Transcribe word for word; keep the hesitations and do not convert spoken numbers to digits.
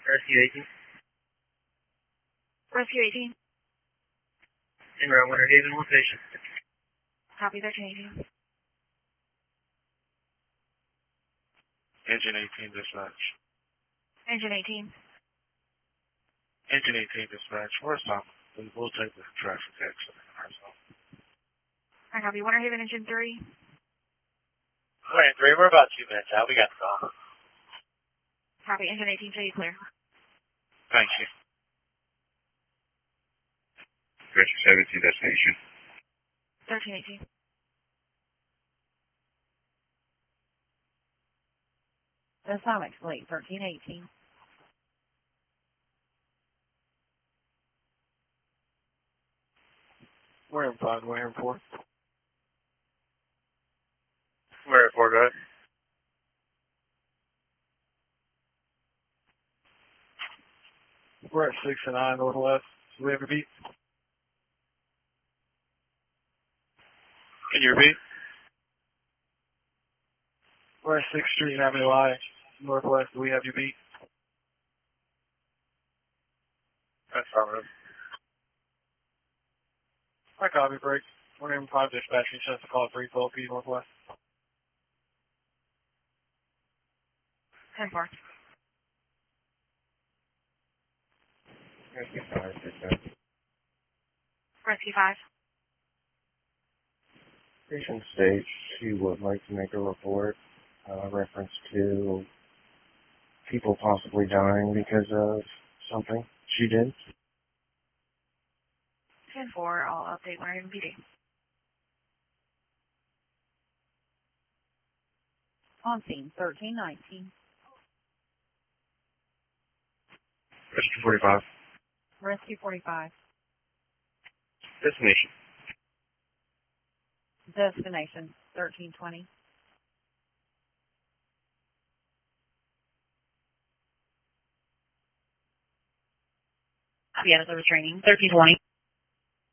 Rescue eighteen. Rescue eighteen. En route, Winter Haven location. Copy, thirteen eighteen. Engine eighteen dispatch. Engine eighteen. Engine eighteen dispatch. We're stopping. We'll take the traffic accident ourselves. I copy, Winter Haven engine three. Winter three, we're about two minutes out. We got the call. Copy, engine eighteen, show you clear. Thank you. Rescue seventeen destination. thirteen eighteen. The Sonic Fleet, thirteen eighteen. We're in five, we're in four. We're at four, go ahead. We're at six and nine northwest. Do we have a beat? Can you repeat? We're at sixth Street and Avenue I, northwest. Do we have you beat? Affirmative. I copy, break. We're in five dispatching. Sends the call three twelve P northwest. ten four. Rescue five, dispatch. Rescue five. Patient states she would like to make a report, uh, reference to people possibly dying because of something she did. ten four, I'll update Winter Haven P D. On scene, thirteen nineteen. Rescue forty-five. Rescue forty-five. Destination. Destination, thirteen twenty. Vienna service training, thirteen twenty.